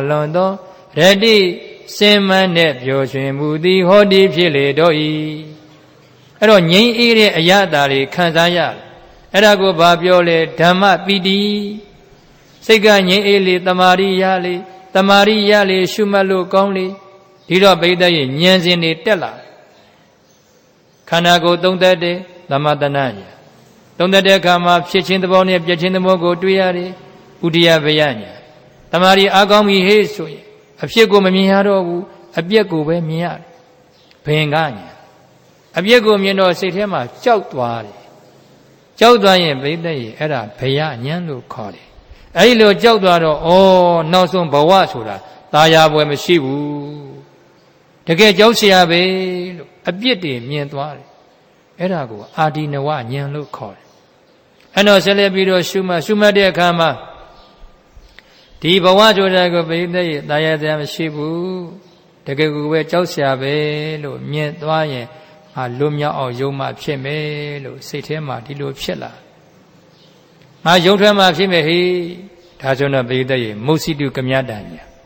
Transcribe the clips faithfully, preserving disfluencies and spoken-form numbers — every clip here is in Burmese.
လွန်သောရတိစင်မန်းနဲ့ပျော်ရွှင်မှုသည်ဟောဒီဖြစ်လေတော့၏အဲ့တော့ငြိမ်းအေးတဲ့အရာတာတွေခံစားရတယ်အဲ့ဒါကိုဘာပြောလဲဓမ္မပီတိစိတ်ကငြိမ်းအေးလေတမာရိယလေတမာရိယလေရှုမှတ်လို့ကောင်းလေဒီတော့ပိဋကရဲ့ဉာဏ်စဉ်တွေတက်လာခန္ဓာကိုယ်သုံးသက်တဲ့သမတနာဉာဏ်သုံးသက်တဲ့အခါမှာဖြစ်ခြင်းသဘောနဲ့ပြည့်ခြင်းသဘောကိုတွေ့ရတယ်ဥဒိယဘယဉာဏ်တမာရိအာကောင်းပြီဟေ့ဆိုရင်အဖြစ်ကိုမမြင်ရတော့ဘူးအပြက်ကိုပဲမြင်ရတယ်ဘင်္ဂဉာဏ်အပြက်ကိုမြင်တော့စိတ်ထဲမှာကြောက်သွားတယ်ကြောက်သွားရင်ပိဋကရဲ့အဲ့ဒါဘယဉာဏ်လို့ခေါ်တယ်အဲ့ဒီလိုကြောက်သွားတော့ဩနောက်ဆုံးဘဝဆိုတာตาယာပွဲမရှိဘူးတကယ်ကြောက်เสียပဲလို့အပြစ်တွေမြင်သွားတယ်အဲ့ဒါကိုအာဒီနဝဉာဏ်လို့ခေါ်တယ်အဲ့တော့ဆက်လက်ပြီးတော့ရှုမှတ်ရှုမှတ်တဲ့အခါမှာဒီဘဝဆိုတာကိုပိဋကရဲ့ตาယာတရားမရှိဘူးတကယ်ကိုပဲကြောက်เสียပဲလို့မြင်သွားရင်အာလွတ်မြောက်အောင်ယုံမှဖြစ်မယ်လို့စိတ်ထဲမှာဒီလိုဖြစ်လာငါယုံထွက်မှဖြစ်မယ်ဟေ့ဒါဆိုတော့ပိဋကရဲ့မုတ်စိတုကမြတဉာဏ်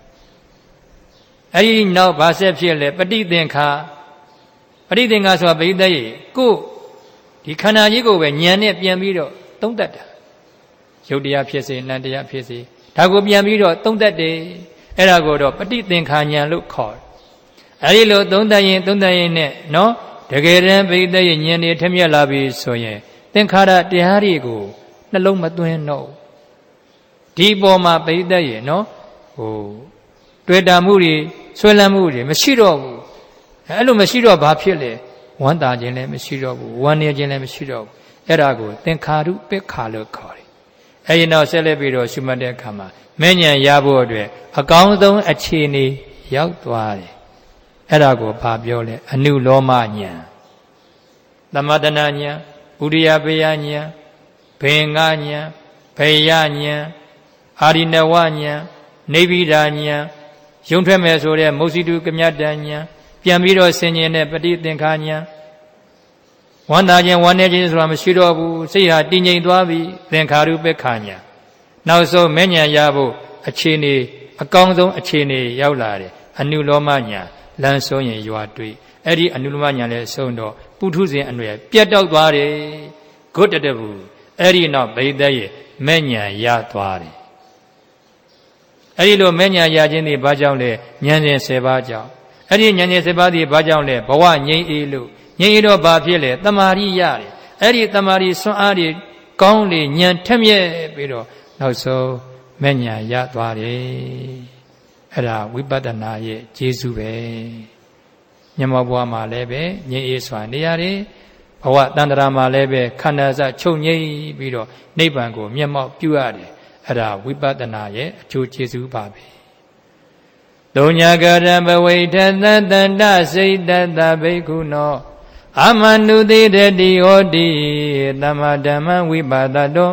အဲ့ဒီနောက်ဘာဆက်ဖြစ်လဲပဋိသင်္ခါပဋိသင်္ခါဆိုတာပိဋကရဲ့ကိုဒီခန္ဓာကြီးကိုပဲဉာဏ်နဲ့ပြန်ပြီးတော့သုံးသပ်တာယုတ်တရားဖြစ်စေနံတရားဖြစ်စေဒါကိုပြန်ပြီးတော့သုံးသပ်တယ်အဲ့ဒါကိုတော့ပဋိသင်္ခါဉာဏ်လို့ခေါ်တယ်အဲ့ဒီလိုသုံးသပ်ရင်သုံးသပ်ရင်နဲ့နော်တကယ်တမ်းပိဋကရဲ့ဉာဏ်တွေထမြက်လာပြီဆိုရင်သင်္ခါရတရားတွေကိုနှလုံးမသွင်းတော့ဒီပေါ်မှာပိဋကရဲ့နော်ဟိုတွေ့တာမှုတွေဆွဲလန်းမှုတွေမရှိတော့ဘူးအဲ့လိုမရှိတော့ဘာဖြစ်လဲဝမ်းသာခြင်းလည်းမရှိတော့ဘူးဝမ်းနေခြင်းလည်းမရှိတော့ဘူးအဲ့ဒါကိုသင်္ခါရုပ္ပခါလို့ခေါ်တယ်အဲ့ဒီနောက်ဆက်လက်ပြီးတော့ရှုမှတ်တဲ့အခါမှာမဲ့ဉာဏ်ရဖို့အတွက်အကောင်းဆုံးအခြေအနေရောက်သွားတယ်အဲ့ဒါကိုဘာပြောလဲအနုလောမဉာဏ်သမတနာဉာဏ်ဥဒိယပယဉာဏ်ဘင်္ဂဉာဏ်ဘယဉာဏ်အာရိနဝဉာဏ်နိဗ္ဗိဒာဉာဏ်ယုံထွက်မယ်ဆိုတဲ့မုတ်စိတုကမြတဉာဏ်ပြန်ပြီးတော့ဆင်ញင်တဲ့ပဋိသင်္ခါဉာဏ်ဝန္တာခြင်းဝန္နေခြင်းဆိုတာမရှိတော့ဘူးစိတ်ဟာတည်ငြိမ်သွားပြီသင်္ခါရုပ္ပခါဉာဏ်နောက်ဆုံးမဲ့ဉာဏ်ရဖို့အခြေအနေအကောင်းဆုံးအခြေအနေရောက်လာတယ်အနုလောမဉာဏ်လမ်းဆုံးရင်ရွာတွေ့အဲ့ဒီအနုလောမဉာဏ်လည်းဆုံးတော့ပုထုဇဉ်အနွယ်ပြတ်တောက်သွားတယ်ဂုတ္တတဘူးအဲ့ဒီနောက်ဗိဒ္ဓရဲ့မဲ့ဉာဏ်ရသွားတယ်အဲ့ဒီလိုမဲ့ဉာဏ်ရခြင်းဒီဘာကြောင့်လဲဉာဏ်ရှင်၁၀ပါးကြောင့်အဲ့ဒီဉာဏ်ရှင်၁၀ပါးဒီဘာကြောင့်လဲဘဝငြိမ်းအေးလို့ငြိမ်းအေးတော့ဘာဖြစ်လဲတမာရိရတယ်အဲ့ဒီတမာရိဆွမ်းအားတွေကောင်းလေဉာဏ်ထက်မြက်ပြီးတော့နောက်ဆုံးမဲ့ဉာဏ်ရသွားတယ်အဲ့ဒါဝိပဿနာရဲ့ကျေးဇူးပဲညမောဘဝမှာလည်းပဲငြိမ်းအေးစွာနေရတယ်ဘဝတန်တရာမှာလည်းပဲခန္ဓာစချုပ်ငြိမ်းပြီးတော့နိဗ္ဗာန်ကိုမျက်မှောက်ပြုရတယ်အဲ့ဒါဝိပဿနာရဲ့အကျိုးကျေးဇူးပါပဲသုံးညာကရံဘဝိထသတ္တန္တစိတ်တတဘိက္ခုနောအမနုတိတတိဟောတိသမ္မာဓမ္မဝိပါဒတော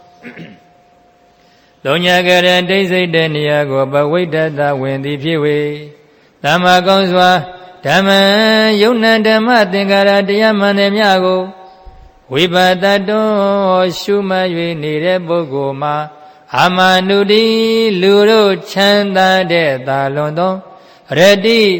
သုံးညာကရံဒိဋ္ဌိတဲ့နေရာကိုဘဝိတ္တဝင်သည်ဖြစ်၍သမ္မာကောင်းစွာဓမ္မယုံနာဓမ္မသင်္ကာရတရားမှန်သည်များကိုဝိပါဒတောရှုမှတ်၍နေတဲ့ပုဂ္ဂိုလ်မှာအမနုတိလူတို့ချမ်းသာတဲ့သာလွန်သောရတိ